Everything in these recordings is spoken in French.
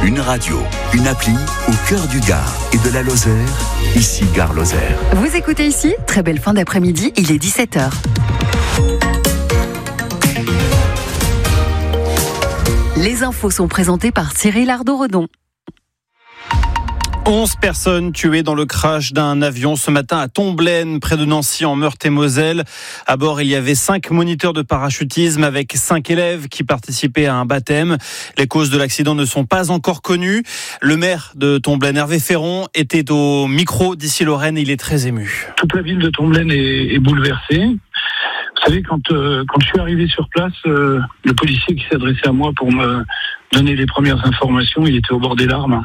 Une radio, une appli au cœur du Gard et de la Lozère, ici Gare Lozère. Vous écoutez ici, très belle fin d'après-midi, il est 17h. Les infos sont présentées par Cyril Ardo-Redon. 11 personnes tuées dans le crash d'un avion ce matin à Tomblaine, près de Nancy, en Meurthe-et-Moselle. À bord, il y avait 5 moniteurs de parachutisme avec 5 élèves qui participaient à un baptême. Les causes de l'accident ne sont pas encore connues. Le maire de Tomblaine, Hervé Ferron, était au micro d'Ici Lorraine et il est très ému. Toute la ville de Tomblaine est bouleversée. Vous savez, quand je suis arrivé sur place, le policier qui s'est adressé à moi pour me donner les premières informations, il était au bord des larmes.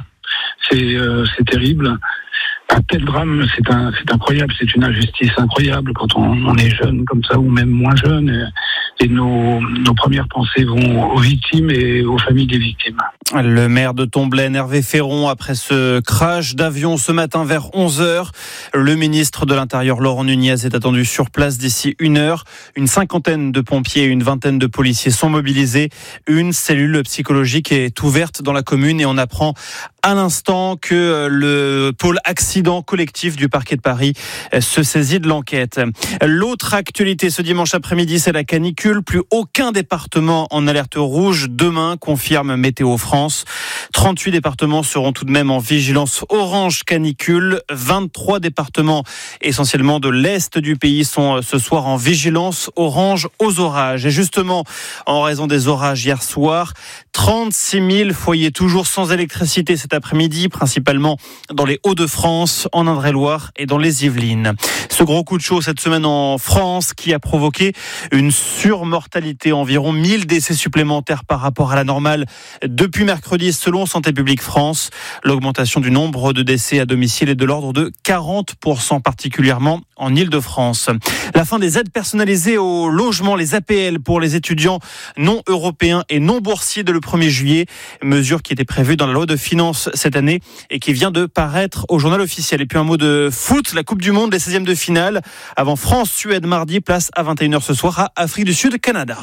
C'est terrible. Un tel drame, c'est incroyable, c'est une injustice incroyable quand on est jeune comme ça, ou même moins jeune. Et nos premières pensées vont aux victimes et aux familles des victimes. Le maire de Tomblaine, Hervé Ferron, après ce crash d'avion ce matin vers 11h. Le ministre de l'Intérieur, Laurent Nunez, est attendu sur place d'ici 1 heure. Une 50aine de pompiers et une 20aine de policiers sont mobilisés. Une cellule psychologique est ouverte dans la commune et on apprend à l'instant que le pôle accident collectif du parquet de Paris se saisit de l'enquête. L'autre actualité ce dimanche après-midi, c'est la canicule. Plus aucun département en alerte rouge demain, confirme Météo France. 38 départements seront tout de même en vigilance orange canicule. 23 départements, essentiellement de l'Est du pays, sont ce soir en vigilance orange aux orages. Et justement, en raison des orages hier soir, 36 000 foyers toujours sans électricité cet après-midi, principalement dans les Hauts-de-France, en Indre-et-Loire et dans les Yvelines. Ce gros coup de chaud cette semaine en France qui a provoqué une surmortalité, environ 1000 décès supplémentaires par rapport à la normale depuis mercredi, selon Santé publique France. L'augmentation du nombre de décès à domicile est de l'ordre de 40%, particulièrement en Île-de-France. La fin des aides personnalisées au logement, les APL, pour les étudiants non européens et non boursiers de le 1er juillet. Mesure qui était prévue dans la loi de finances cette année et qui vient de paraître au journal officiel. Et puis un mot de foot, la Coupe du Monde, les 16e de finale. Avant France-Suède mardi, place à 21h ce soir à Afrique du Sud, Canada.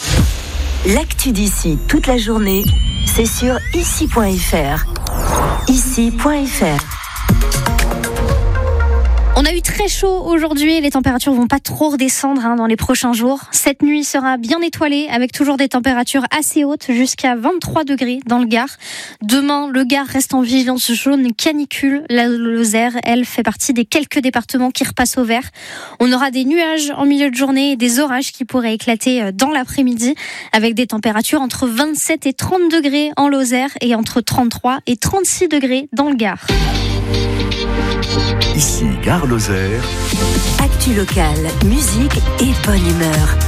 L'actu d'ici toute la journée, c'est sur ici.fr. Ici.fr. On a eu très chaud aujourd'hui, les températures vont pas trop redescendre dans les prochains jours. Cette nuit sera bien étoilée avec toujours des températures assez hautes jusqu'à 23 degrés dans le Gard. Demain, le Gard reste en vigilance jaune canicule. La Lozère, elle, fait partie des quelques départements qui repassent au vert. On aura des nuages en milieu de journée et des orages qui pourraient éclater dans l'après-midi avec des températures entre 27 et 30 degrés en Lozère et entre 33 et 36 degrés dans le Gard. Ici Gare Lozère. Actu locale, musique et bonne humeur.